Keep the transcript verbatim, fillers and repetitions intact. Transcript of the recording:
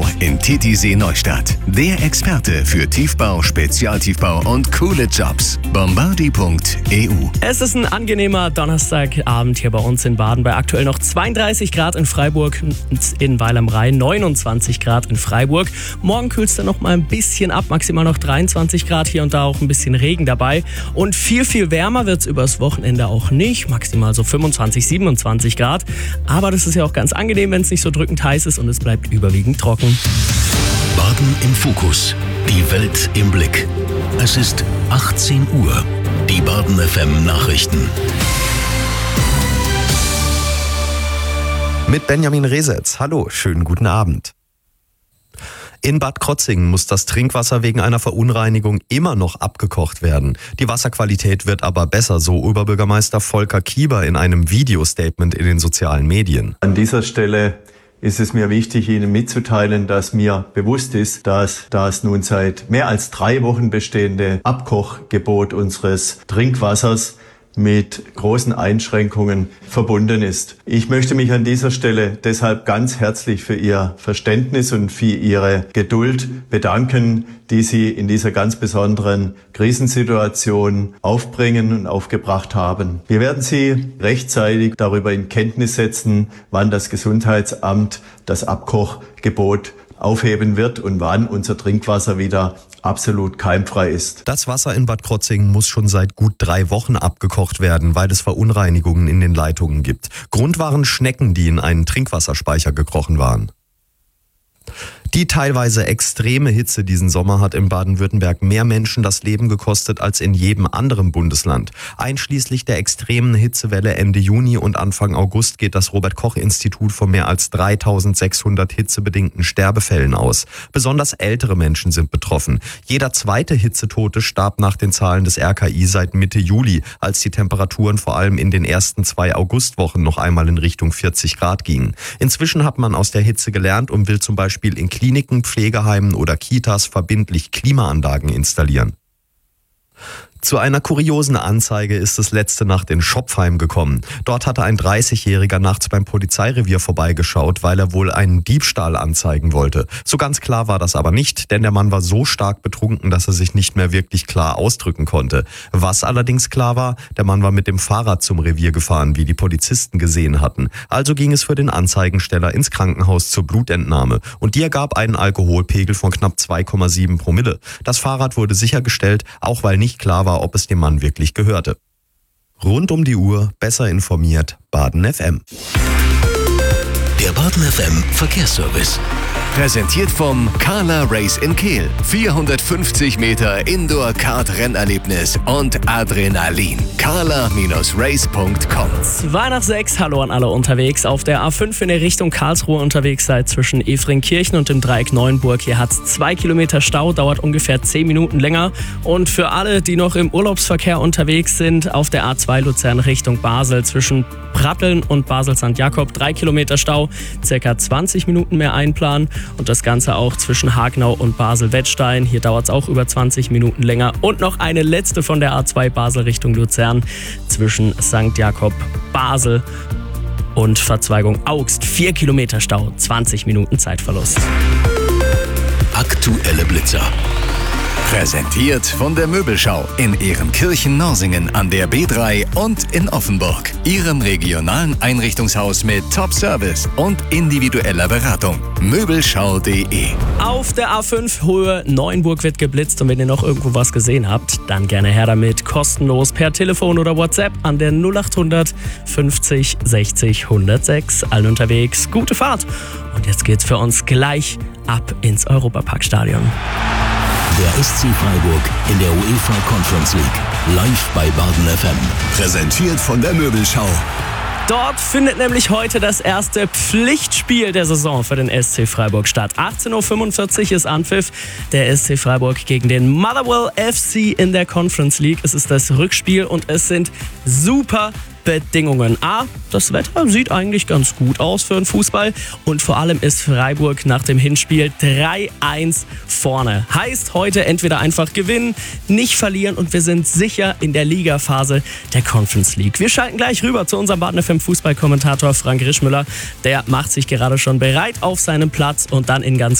Tiefbau in Titisee Neustadt. Der Experte für Tiefbau, Spezialtiefbau und coole Jobs. Bombardi punkt e u. Es ist ein angenehmer Donnerstagabend hier bei uns in Baden bei aktuell noch zweiunddreißig Grad in Freiburg, in Weil am Rhein neunundzwanzig Grad in Freiburg. Morgen kühlt es dann noch mal ein bisschen ab, maximal noch dreiundzwanzig Grad, hier und da auch ein bisschen Regen dabei. Und viel, viel wärmer wird es übers Wochenende auch nicht, maximal so fünfundzwanzig, siebenundzwanzig Grad. Aber das ist ja auch ganz angenehm, wenn es nicht so drückend heiß ist und es bleibt überwiegend trocken. Baden im Fokus. Die Welt im Blick. Es ist achtzehn Uhr. Die Baden F M Nachrichten. Mit Benjamin Resetz. Hallo, schönen guten Abend. In Bad Krotzingen muss das Trinkwasser wegen einer Verunreinigung immer noch abgekocht werden. Die Wasserqualität wird aber besser, so Oberbürgermeister Volker Kieber in einem Videostatement in den sozialen Medien. An dieser Stelle ist es mir wichtig, Ihnen mitzuteilen, dass mir bewusst ist, dass das nun seit mehr als drei Wochen bestehende Abkochgebot unseres Trinkwassers mit großen Einschränkungen verbunden ist. Ich möchte mich an dieser Stelle deshalb ganz herzlich für Ihr Verständnis und für Ihre Geduld bedanken, die Sie in dieser ganz besonderen Krisensituation aufbringen und aufgebracht haben. Wir werden Sie rechtzeitig darüber in Kenntnis setzen, wann das Gesundheitsamt das Abkochgebot aufheben wird und wann unser Trinkwasser wieder absolut keimfrei ist. Das Wasser in Bad Krotzingen muss schon seit gut drei Wochen abgekocht werden, weil es Verunreinigungen in den Leitungen gibt. Grund waren Schnecken, die in einen Trinkwasserspeicher gekrochen waren. Die teilweise extreme Hitze diesen Sommer hat in Baden-Württemberg mehr Menschen das Leben gekostet als in jedem anderen Bundesland. Einschließlich der extremen Hitzewelle Ende Juni und Anfang August geht das Robert-Koch-Institut von mehr als dreitausendsechshundert hitzebedingten Sterbefällen aus. Besonders ältere Menschen sind betroffen. Jeder zweite Hitzetote starb nach den Zahlen des R K I seit Mitte Juli, als die Temperaturen vor allem in den ersten zwei Augustwochen noch einmal in Richtung vierzig Grad gingen. Inzwischen hat man aus der Hitze gelernt und will zum Beispiel in Kliniken, Pflegeheimen oder Kitas verbindlich Klimaanlagen installieren. Zu einer kuriosen Anzeige ist es letzte Nacht in Schopfheim gekommen. Dort hatte ein dreißigjähriger nachts beim Polizeirevier vorbeigeschaut, weil er wohl einen Diebstahl anzeigen wollte. So ganz klar war das aber nicht, denn der Mann war so stark betrunken, dass er sich nicht mehr wirklich klar ausdrücken konnte. Was allerdings klar war, der Mann war mit dem Fahrrad zum Revier gefahren, wie die Polizisten gesehen hatten. Also ging es für den Anzeigensteller ins Krankenhaus zur Blutentnahme. Und die ergab einen Alkoholpegel von knapp zwei Komma sieben Promille. Das Fahrrad wurde sichergestellt, auch weil nicht klar war, ob es dem Mann wirklich gehörte. Rund um die Uhr, besser informiert, Baden F M. Der Baden F M Verkehrsservice. Präsentiert vom Carla Race in Kehl. vierhundertfünfzig Meter Indoor-Kart-Rennerlebnis und Adrenalin. carla Race punkt com. zwei nach sechs, hallo an alle unterwegs. Auf der A fünf in der Richtung Karlsruhe unterwegs seid zwischen Efringkirchen und dem Dreieck Neuenburg. Hier hat es zwei Kilometer Stau, dauert ungefähr zehn Minuten länger. Und für alle, die noch im Urlaubsverkehr unterwegs sind, auf der A zwei Luzern Richtung Basel zwischen Pratteln und Basel-Sankt Jakob drei Kilometer Stau, circa zwanzig Minuten mehr einplanen. Und das Ganze auch zwischen Hagenau und Basel-Wettstein. Hier dauert es auch über zwanzig Minuten länger. Und noch eine letzte von der A zwei Basel Richtung Luzern zwischen Sankt Jakob, Basel und Verzweigung Augst. vier Kilometer Stau, zwanzig Minuten Zeitverlust. Aktuelle Blitzer. Präsentiert von der Möbelschau in Ehrenkirchen-Norsingen an der B drei und in Offenburg. Ihrem regionalen Einrichtungshaus mit Top-Service und individueller Beratung. Möbelschau punkt de. Auf der A fünf Höhe Neuenburg wird geblitzt und wenn ihr noch irgendwo was gesehen habt, dann gerne her damit. Kostenlos per Telefon oder WhatsApp an der null acht hundert fünfzig sechzig hundertsechs. Allen unterwegs, gute Fahrt. Und jetzt geht's für uns gleich ab ins Europaparkstadion. Der S C Freiburg in der UEFA Conference League. Live bei Baden F M. Präsentiert von der Möbelschau. Dort findet nämlich heute das erste Pflichtspiel der Saison für den S C Freiburg statt. achtzehn Uhr fünfundvierzig ist Anpfiff. Der S C Freiburg gegen den Motherwell F C in der Conference League. Es ist das Rückspiel und es sind super Bedingungen. A, das Wetter sieht eigentlich ganz gut aus für den Fußball und vor allem ist Freiburg nach dem Hinspiel drei eins vorne. Heißt heute entweder einfach gewinnen, nicht verlieren und wir sind sicher in der Ligaphase der Conference League. Wir schalten gleich rüber zu unserem Baden F M Fußballkommentator Frank Rischmüller. Der macht sich gerade schon bereit auf seinem Platz und dann in ganz